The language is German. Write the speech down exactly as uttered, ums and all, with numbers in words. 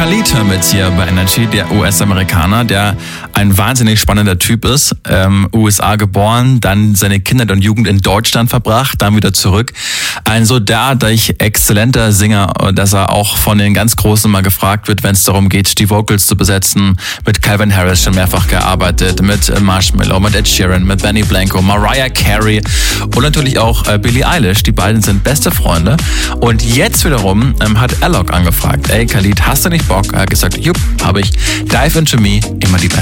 Khalid hören wir jetzt hier bei Energy, der U S-Amerikaner, der ein wahnsinnig spannender Typ ist. Ähm, U S A geboren, dann seine Kindheit und Jugend in Deutschland verbracht, dann wieder zurück. Ein so derartig exzellenter Sänger, dass er auch von den ganz Großen mal gefragt wird, wenn es darum geht, die Vocals zu besetzen. Mit Calvin Harris schon mehrfach gearbeitet, mit Marshmello, mit Ed Sheeran, mit Benny Blanco, Mariah Carey und natürlich auch äh, Billie Eilish. Die beiden sind beste Freunde. Und jetzt wiederum ähm, hat Alok angefragt, ey Khalid, hast du nicht Bock? Er hat gesagt, jupp, habe ich. Dive Into Me, immer die beste